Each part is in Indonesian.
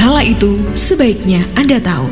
Kala itu, sebaiknya Anda tahu.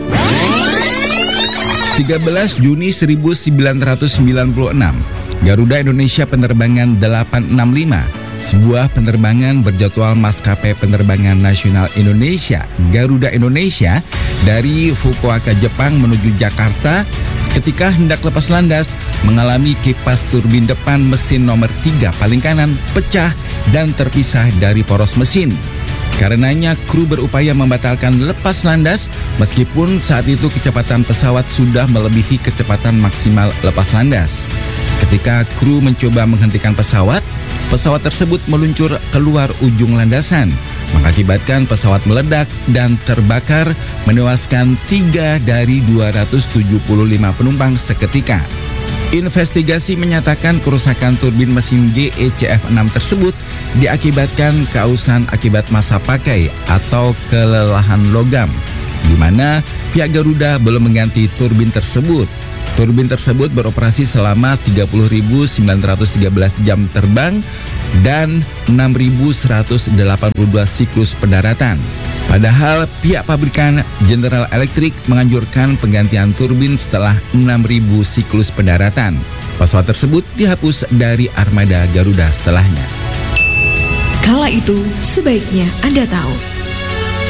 13 Juni 1996, Garuda Indonesia penerbangan 865, sebuah penerbangan berjadwal maskapai penerbangan nasional Indonesia, Garuda Indonesia, dari Fukuoka, Jepang menuju Jakarta, ketika hendak lepas landas, mengalami kipas turbin depan mesin nomor 3 paling kanan pecah dan terpisah dari poros mesin. Karenanya kru berupaya membatalkan lepas landas meskipun saat itu kecepatan pesawat sudah melebihi kecepatan maksimal lepas landas. Ketika kru mencoba menghentikan pesawat, pesawat tersebut meluncur keluar ujung landasan, mengakibatkan pesawat meledak dan terbakar, menewaskan 3 dari 275 penumpang seketika. Investigasi menyatakan kerusakan turbin mesin GECF-6 tersebut diakibatkan keausan akibat masa pakai atau kelelahan logam, di mana pihak Garuda belum mengganti turbin tersebut. Turbin tersebut beroperasi selama 30.913 jam terbang dan 6.182 siklus pendaratan. Padahal pihak pabrikan General Electric menganjurkan penggantian turbin setelah 6.000 siklus pendaratan. Pesawat tersebut dihapus dari armada Garuda setelahnya. Kala itu, sebaiknya Anda tahu.